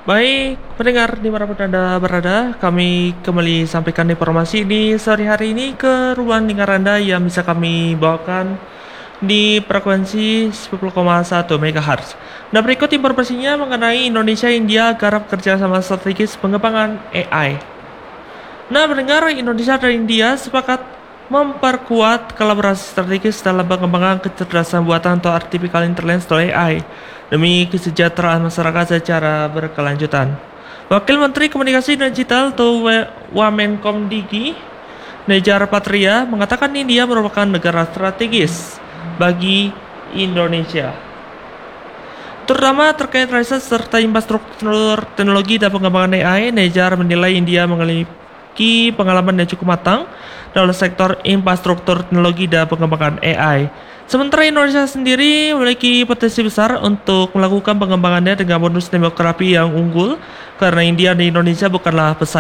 Baik, pendengar dimanapun Anda berada, kami kembali sampaikan informasi di sore hari ini ke ruang dengar Anda yang bisa kami bawakan di frekuensi 10,1 MHz. Nah, berikut informasinya mengenai Indonesia-India garap kerjasama strategis pengembangan AI. Nah, pendengar, Indonesia dan India sepakat memperkuat kolaborasi strategis dalam pengembangan kecerdasan buatan atau artificial intelligence atau AI demi kesejahteraan masyarakat secara berkelanjutan. Wakil Menteri Komunikasi dan Digital atau Wamenkomdigi, Nejar Patria, mengatakan India merupakan negara strategis bagi Indonesia, terutama terkait riset serta infrastruktur teknologi dan pengembangan AI. Nejar menilai India memiliki pengalaman yang cukup matang dalam sektor infrastruktur teknologi dan pengembangan AI. Sementara Indonesia sendiri memiliki potensi besar untuk melakukan pengembangannya dengan bonus demografi yang unggul, karena India dan Indonesia bukanlah pesaing